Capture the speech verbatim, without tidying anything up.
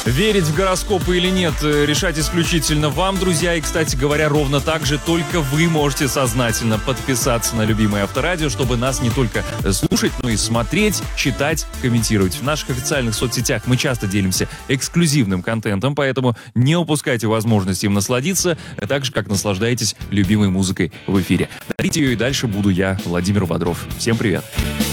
Верить в гороскопы или нет, решать исключительно вам, друзья. И, кстати говоря, ровно так же только вы можете сознательно подписаться на любимое Авторадио, чтобы нас не только слушать, но и смотреть, читать, комментировать. В наших официальных соцсетях мы часто делимся эксклюзивным контентом, поэтому не упускайте возможности им насладиться, так же, как наслаждаетесь любимой музыкой в эфире. Дарить ее и дальше буду я, Владимир Бодров. Всем привет!